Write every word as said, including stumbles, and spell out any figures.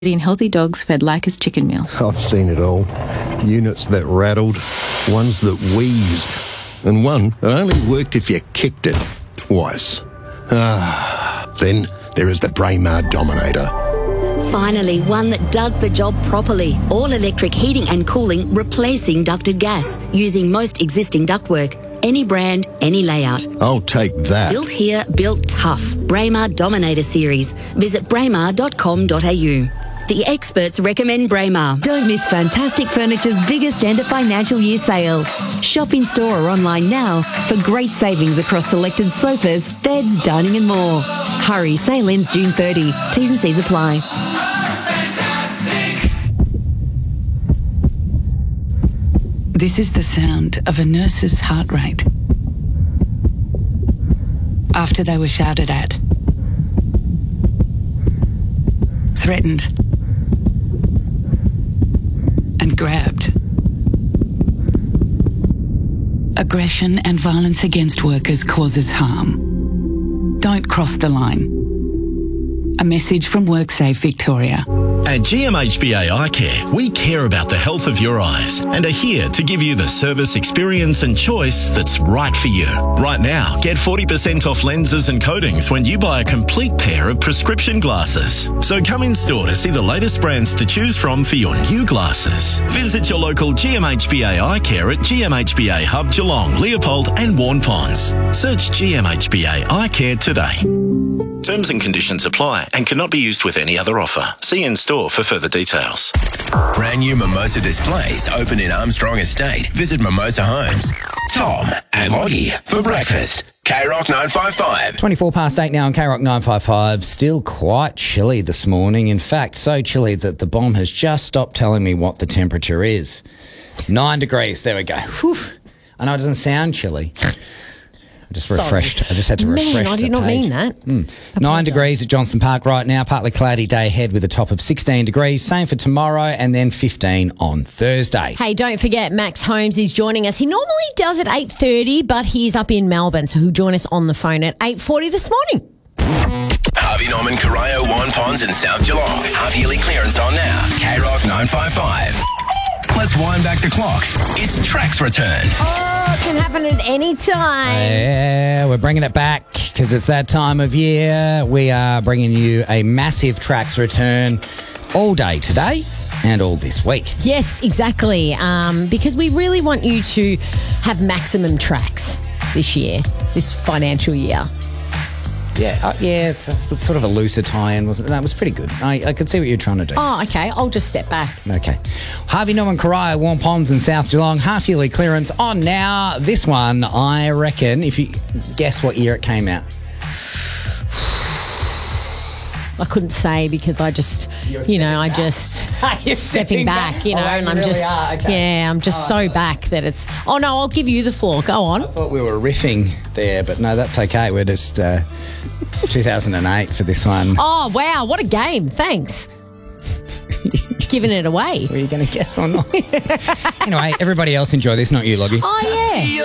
Eating healthy dogs fed Lycus chicken meal. I've seen it all. Units that rattled, ones that wheezed, and one that only worked if you kicked it twice. Ah, then there is the Braemar Dominator. Finally, one that does the job properly. All-electric heating and cooling, replacing ducted gas, using most existing ductwork. Any brand, any layout. I'll take that. Built here, built tough. Braemar Dominator Series. Visit braemar dot com dot a u. The experts recommend Braemar. Don't miss Fantastic Furniture's biggest end of financial year sale. Shop in store or online now for great savings across selected sofas, beds, dining and more. Hurry, sale ends June thirtieth. T's and C's apply. This is the sound of a nurse's heart rate after they were shouted at, threatened, and grabbed. Aggression and violence against workers causes harm. Don't cross the line. A message from WorkSafe Victoria. At G M H B A Eye Care, we care about the health of your eyes and are here to give you the service, experience and choice that's right for you. Right now, get forty percent off lenses and coatings when you buy a complete pair of prescription glasses. So come in store to see the latest brands to choose from for your new glasses. Visit your local G M H B A Eye Care at G M H B A Hub Geelong, Leopold and Warn Ponds. Search G M H B A Eye Care today. Terms and conditions apply and cannot be used with any other offer. See in store for further details. Brand new Mimosa displays open in Armstrong Estate. Visit Mimosa Homes. Tom and Loggie for breakfast. K Rock nine five five. twenty-four past eight now on K Rock nine five five. Still quite chilly this morning. In fact, so chilly that the bomb has just stopped telling me what the temperature is. Nine degrees. There we go. Whew. I know it doesn't sound chilly. I just refreshed. Sorry. I just had to refresh Man, I the did not page. mean that. Mm. Nine degrees at Johnson Park right now. Partly cloudy day ahead with a top of sixteen degrees. Same for tomorrow and then fifteen on Thursday. Hey, don't forget Max Holmes is joining us. He normally does at eight thirty, but he's up in Melbourne, so he'll join us on the phone at eight forty this morning. Harvey Norman, Corio, Warn Ponds and South Geelong. Half yearly clearance on now. K Rock nine five five. Let's wind back the clock. It's Tracks Return. Oh, it can happen at any time. Yeah, we're bringing it back because it's that time of year. We are bringing you a massive Tracks Return all day today and all this week. Yes, exactly. Um, because we really want you to have maximum tracks this year, this financial year. Yeah, uh, yeah, it's, it's sort of a looser tie-in, wasn't it? That was pretty good. I, I could see what you're trying to do. Oh, okay. I'll just step back. Okay. Harvey Norman, Corio, Warn Ponds and South Geelong, half-yearly clearance on now. This one, I reckon, if you guess what year it came out. I couldn't say because I just, you know, I just You're stepping back, back, you know, oh, and you I'm really just, are? Okay. yeah, I'm just Oh, so no. back that it's, oh no, I'll give you the floor. Go on. I thought we were riffing there, but no, that's okay. We're just uh, two thousand eight for this one. Oh, wow. What a game. Thanks. Giving it away. Were you going to guess or not? Anyway, everybody else enjoy this, not you, Loggie. Oh, yeah.